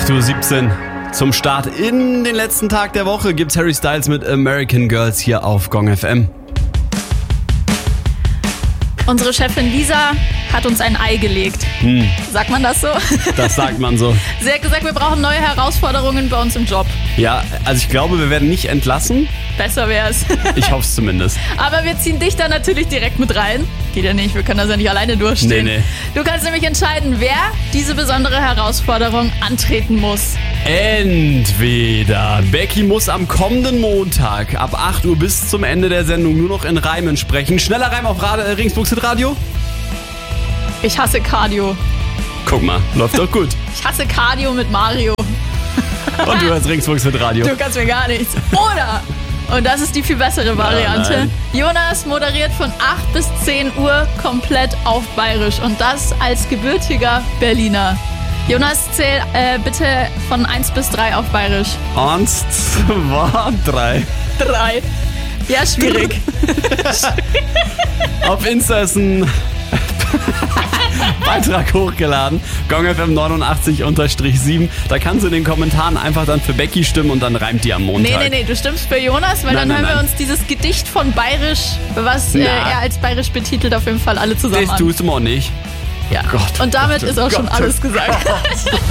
8:17 Uhr. Zum Start in den letzten Tag der Woche gibt's Harry Styles mit American Girls hier auf Gong FM. Unsere Chefin Lisa hat uns ein Ei gelegt. Sagt man das so? Das sagt man so. Sie hat gesagt, wir brauchen neue Herausforderungen bei uns im Job. Ja, also ich glaube, wir werden nicht entlassen. Besser wär's. Ich hoffe es zumindest. Aber wir ziehen dich da natürlich direkt mit rein. Geht ja nicht, wir können das ja nicht alleine durchstehen. Nee. Du kannst nämlich entscheiden, wer diese besondere Herausforderung antreten muss. Entweder Becky muss am kommenden Montag ab 8 Uhr bis zum Ende der Sendung nur noch in Reimen sprechen. Schneller Reim auf Regensburgs Hitradio? Ich hasse Cardio. Guck mal, läuft doch gut. Ich hasse Cardio mit Mario. Und du hörst Regensburgs Hitradio. Du kannst mir gar nichts. Oder, und das ist die viel bessere Variante, Nein. Jonas moderiert von 8 bis 10 Uhr komplett auf Bayerisch. Und das als gebürtiger Berliner. Jonas, zähl bitte von 1 bis 3 auf Bayerisch. 1, 2, 3. 3. Ja, schwierig. Auf Insta ist ein Beitrag hochgeladen. GongFM 89_7. Da kannst du in den Kommentaren einfach dann für Becky stimmen und dann reimt die am Montag. Nee, du stimmst für Jonas, weil Nein, dann hören wir nein. uns dieses Gedicht von Bayerisch, was er als Bayerisch betitelt, auf jeden Fall alle zusammen Das an. tust du auch nicht. Ja. Gott, und damit Gott, ist auch schon Gott, alles gesagt.